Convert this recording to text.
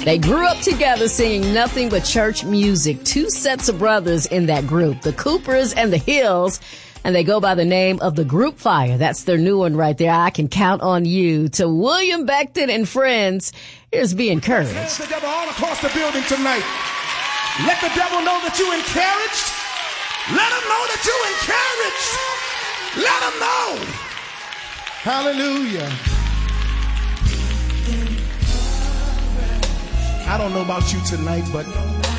They grew up together singing nothing but church music. Two sets of brothers in that group, the Coopers and the Hills, and they go by the name of the Group Fire. That's their new one right there. I Can Count on You. To William Beckton and friends, here's Be Encouraged. Hands together all across the building tonight. Let the devil know that you encouraged. Let him know that you encouraged. Let him know. Hallelujah. I don't know about you tonight, but